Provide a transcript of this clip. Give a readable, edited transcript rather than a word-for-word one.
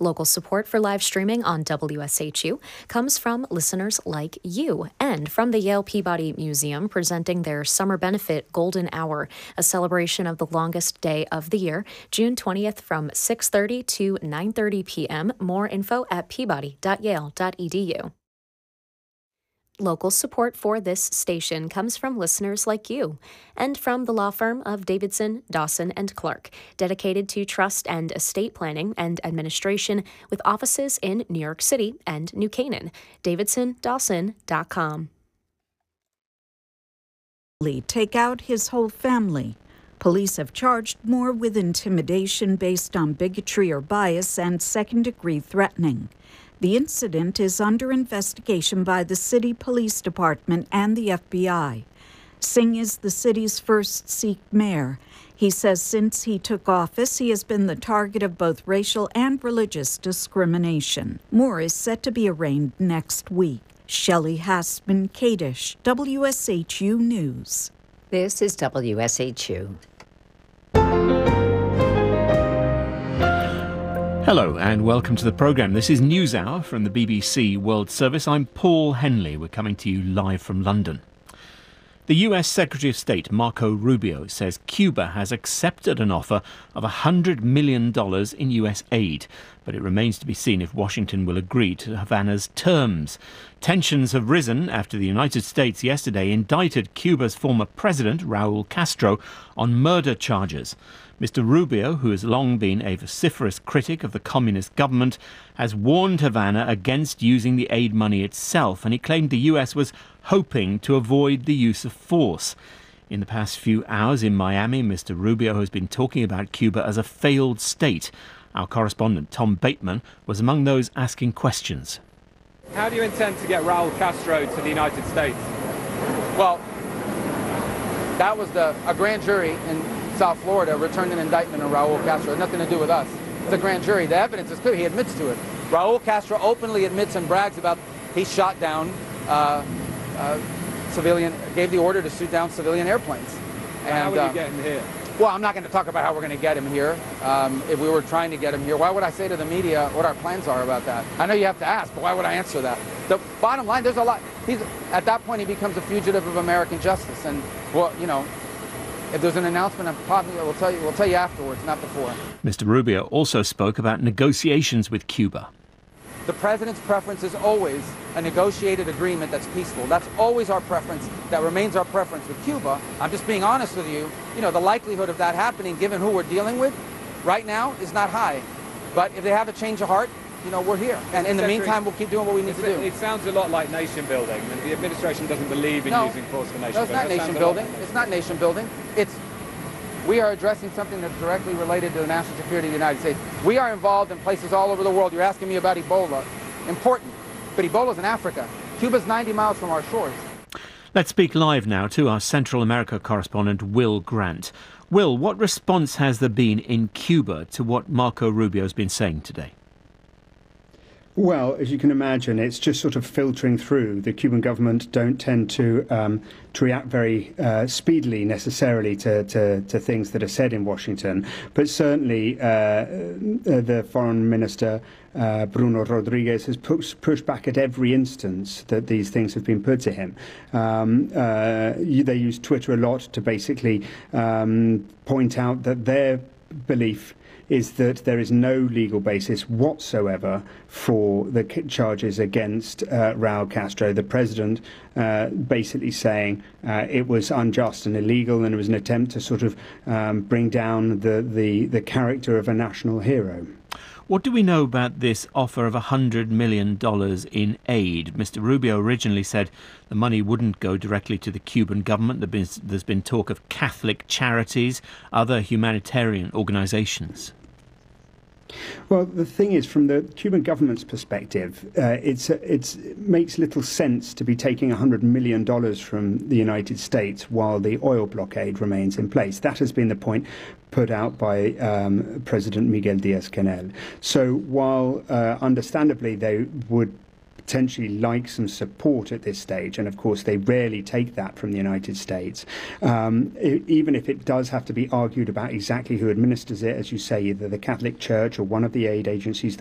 Local support for live streaming on WSHU comes from listeners like you and from the Yale Peabody Museum presenting their Summer Benefit Golden Hour, a celebration of the longest day of the year, June 20th from 6:30 to 9:30 p.m. More info at peabody.yale.edu. Local support for this station comes from listeners like you and from the law firm of Davidson, Dawson & Clark, dedicated to trust and estate planning and administration with offices in New York City and New Canaan. DavidsonDawson.com. Take out his whole family. Police have charged Moore with intimidation based on bigotry or bias and second-degree threatening. The incident is under investigation by the City Police Department and the FBI. Singh is the city's first Sikh mayor. He says since he took office, he has been the target of both racial and religious discrimination. Moore is set to be arraigned next week. Shelley Hassman, Kadish, WSHU News. This is WSHU. Hello and welcome to the programme. This is NewsHour from the BBC World Service. I'm Paul Henley. We're coming to you live from London. The US Secretary of State Marco Rubio says Cuba has accepted an offer of $100 million in US aid, but it remains to be seen if Washington will agree to Havana's terms. Tensions have risen after the United States yesterday indicted Cuba's former president, Raul Castro, on murder charges. Mr. Rubio, who has long been a vociferous critic of the communist government, has warned Havana against using the aid money itself, and he claimed the US was hoping to avoid the use of force. In the past few hours in Miami, Mr. Rubio has been talking about Cuba as a failed state. Our correspondent, Tom Bateman, was among those asking questions. How do you intend to get Raul Castro to the United States? Well, that was a grand jury in South Florida returned an indictment on Raul Castro. It had nothing to do with us. It's a grand jury. The evidence is clear. He admits to it. Raul Castro openly admits and brags about he shot down civilian, gave the order to shoot down civilian airplanes. And how will you get him here? Well, I'm not going to talk about how we're going to get him here. If we were trying to get him here, why would I say to the media what our plans are about that? I know you have to ask, but why would I answer that? The bottom line, there's a lot. At that point, he becomes a fugitive of American justice. And, well, you know, if there's an announcement, we'll tell you afterwards, not before. Mr. Rubio also spoke about negotiations with Cuba. The president's preference is always a negotiated agreement that's peaceful. That's always our preference. That remains our preference with Cuba. I'm just being honest with you. You know, the likelihood of that happening, given who we're dealing with right now, is not high. But if they have a change of heart, you know, we're here. And in the meantime, we'll keep doing what we need to do. It sounds a lot like nation building. And the administration doesn't believe in using force for nation building. No, it's not nation building. It's not nation building. We are addressing something that's directly related to the national security of the United States. We are involved in places all over the world. You're asking me about Ebola. Important. But Ebola's in Africa. Cuba's 90 miles from our shores. Let's speak live now to our Central America correspondent, Will Grant. Will, what response has there been in Cuba to what Marco Rubio has been saying today? Well, as you can imagine, it's just sort of filtering through. The Cuban government don't tend to react very speedily necessarily to things that are said in Washington. But certainly the foreign minister, Bruno Rodriguez, has pushed back at every instance that these things have been put to him. They use Twitter a lot to basically point out that their belief is that there is no legal basis whatsoever for the charges against Raul Castro. The president basically saying it was unjust and illegal, and it was an attempt to sort of bring down the character of a national hero. What do we know about this offer of $100 million in aid? Mr. Rubio originally said the money wouldn't go directly to the Cuban government. There's been talk of Catholic charities, other humanitarian organisations. Well, the thing is, from the Cuban government's perspective, it makes little sense to be taking $100 million from the United States while the oil blockade remains in place. That has been the point put out by President Miguel Díaz-Canel. So while understandably they would potentially like some support at this stage, and of course they rarely take that from the United States, even if it does have to be argued about exactly who administers it, as you say, either the Catholic Church or one of the aid agencies